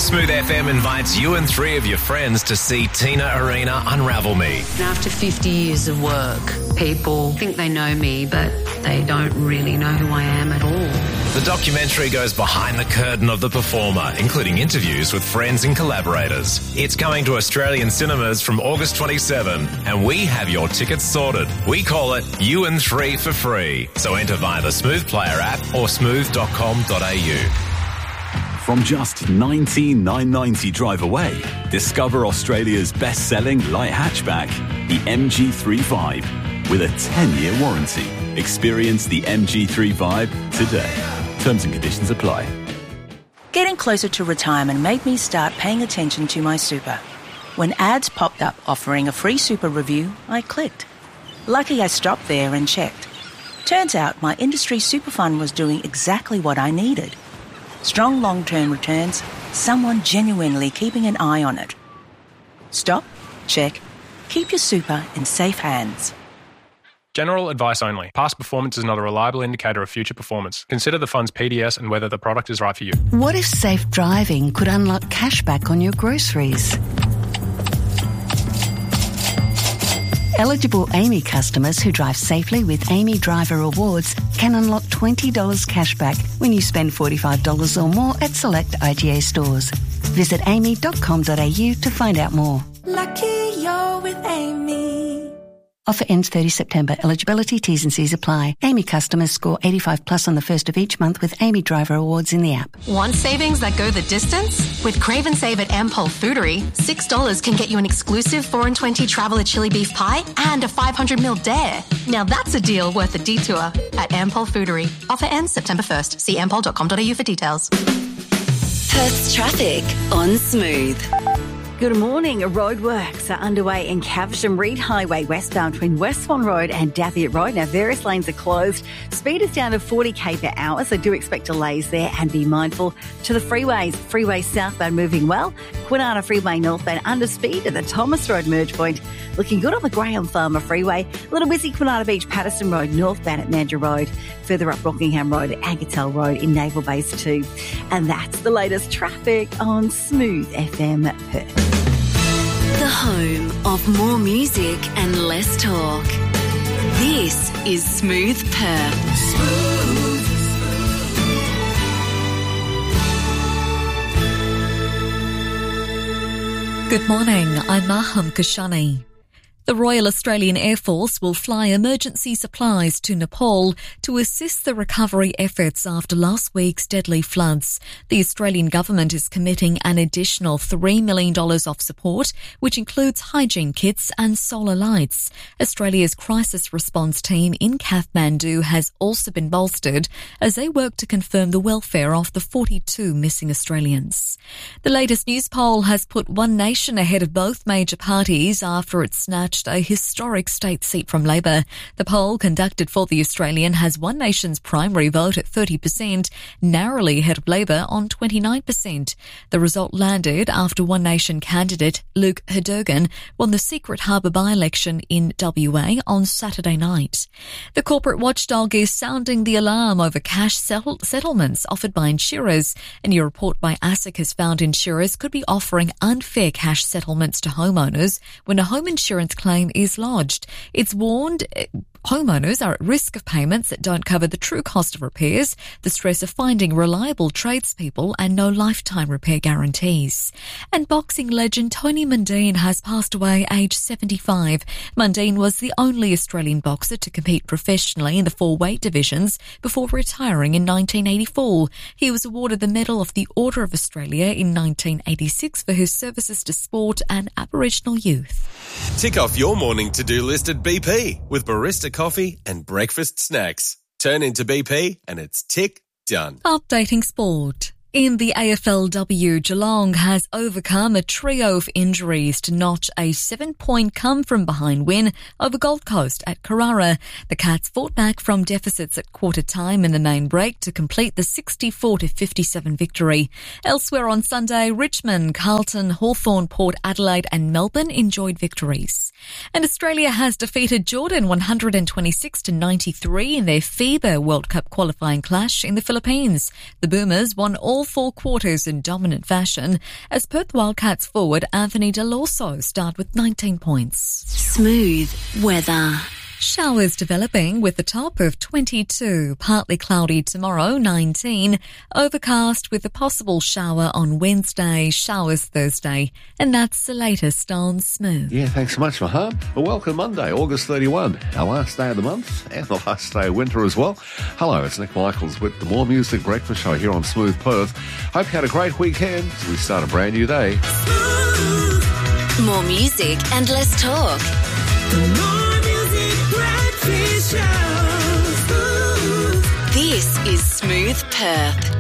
Smooth FM invites you and three of your friends to see Tina Arena Unravel Me. After 50 years of work, people think they know me, but they don't really know who I am at all. The documentary goes behind the curtain of the performer, including interviews with friends and collaborators. It's coming to Australian cinemas from August 27, and we have your tickets sorted. We call it You and Three for free. So enter via the Smooth Player app or smooth.com.au. From just $19,990 drive away, discover Australia's best-selling light hatchback, the MG3 with a 10-year warranty. Experience the MG3 today. Terms and conditions apply. Getting closer to retirement made me start paying attention to my super. When ads popped up offering a free super review, I clicked. Lucky I stopped there and checked. Turns out my industry super fund was doing exactly what I needed. Strong long-term returns, someone genuinely keeping an eye on it. Stop, check, keep your super in safe hands. General advice only. Past performance is not a reliable indicator of future performance. Consider the fund's PDS and whether the product is right for you. What if safe driving could unlock cashback on your groceries? Eligible AAMI customers who drive safely with AAMI Driver Rewards can unlock $20 cashback when you spend $45 or more at select IGA stores. Visit aami.com.au to find out more. Lucky you're with AAMI. Offer ends 30 September. Eligibility, T's and C's apply. AAMI customers score 85 plus on the first of each month with AAMI Driver Awards in the app. Want savings that go the distance? With Crave and Save at Ampol Foodery, $6 can get you an exclusive 4-in-20 Traveller chili beef pie and a 500ml dare. Now that's a deal worth a detour at Ampol Foodery. Offer ends September 1st. See ampol.com.au for details. Perth's traffic on Smooth. Good morning. Roadworks are underway in Caversham Reid Highway westbound between West Swan Road and Dathiet Road. Now, various lanes are closed. Speed is down to 40 km per hour, so do expect delays there and be mindful. To the freeways, freeway southbound moving well. Kwinana Freeway northbound under speed at the Thomas Road merge point. Looking good on the Graham Farmer Freeway. A little busy Kwinana Beach Patterson Road northbound at Mandurah Road. Further up Rockingham Road at Agatel Road in Naval Base 2. And that's the latest traffic on Smooth FM Perth. The home of more music and less talk. This is Smooth Perth. Good morning, I'm Maham Kashani. The Royal Australian Air Force will fly emergency supplies to Nepal to assist the recovery efforts after last week's deadly floods. The Australian government is committing an additional $3 million of support, which includes hygiene kits and solar lights. Australia's crisis response team in Kathmandu has also been bolstered as they work to confirm the welfare of the 42 missing Australians. The latest news poll has put One Nation ahead of both major parties after it snatched a historic state seat from Labor. The poll conducted for The Australian has One Nation's primary vote at 30%, narrowly ahead of Labor on 29%. The result landed after One Nation candidate Luke Herdogan won the Secret Harbour by-election in WA on Saturday night. The corporate watchdog is sounding the alarm over cash settlements offered by insurers. A new report by ASIC has found insurers could be offering unfair cash settlements to homeowners when a home insurance claim is lodged. It's warned homeowners are at risk of payments that don't cover the true cost of repairs, the stress of finding reliable tradespeople and no lifetime repair guarantees. And boxing legend Tony Mundine has passed away aged 75. Mundine was the only Australian boxer to compete professionally in the 4 weight divisions before retiring in 1984. He was awarded the Medal of the Order of Australia in 1986 for his services to sport and Aboriginal youth. Tick off your morning to-do list at BP with barista coffee and breakfast snacks. Turn into BP and it's tick done. Updating sport. In the AFLW, Geelong has overcome a trio of injuries to notch a 7-point come-from-behind win over Gold Coast at Carrara. The Cats fought back from deficits at quarter-time in the main break to complete the 64-57 victory. Elsewhere on Sunday, Richmond, Carlton, Hawthorn, Port Adelaide and Melbourne enjoyed victories. And Australia has defeated Jordan 126-93 in their FIBA World Cup qualifying clash in the Philippines. The Boomers won all all four quarters in dominant fashion as Perth Wildcats forward Anthony Delorso start with 19 points. Smooth weather. Showers developing with a top of 22, partly cloudy tomorrow, 19, overcast with a possible shower on Wednesday, showers Thursday, and that's the latest on Smooth. Yeah, thanks so much, Maham. Well, welcome Monday, August 31, our last day of the month and the last day of winter as well. Hello, it's Nick Michaels with the More Music Breakfast Show here on Smooth Perth. Hope you had a great weekend as we start a brand new day. More music and less talk. This is Smooth Perth.